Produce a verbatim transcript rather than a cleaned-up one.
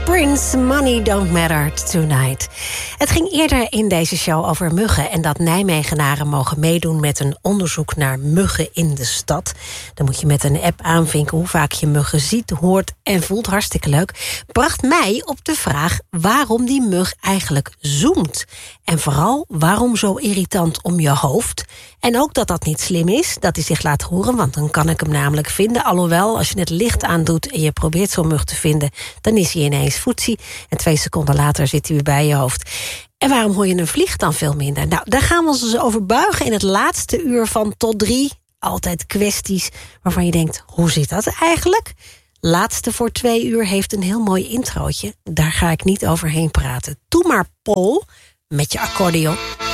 Prince, Money Don't Matter Tonight. Het ging eerder in deze show over muggen en dat Nijmegenaren mogen meedoen met een onderzoek naar muggen in de stad. Dan moet je met een app aanvinken hoe vaak je muggen ziet, hoort en voelt. Hartstikke leuk. Bracht mij op de vraag waarom die mug eigenlijk zoemt. En vooral waarom zo irritant om je hoofd. En ook dat dat niet slim is, dat hij zich laat horen, want dan kan ik hem namelijk vinden. Alhoewel, als je het licht aandoet en je probeert zo'n mug te vinden, dan is hij ineens voetsie. En twee seconden later zit hij weer bij je hoofd. En waarom hoor je een vlieg dan veel minder? Nou, daar gaan we ons dus over buigen in het laatste uur van Tot drie. Altijd kwesties waarvan je denkt, hoe zit dat eigenlijk? Laatste voor twee uur heeft een heel mooi introotje. Daar ga ik niet overheen praten. Doe maar, Paul, met je accordeon.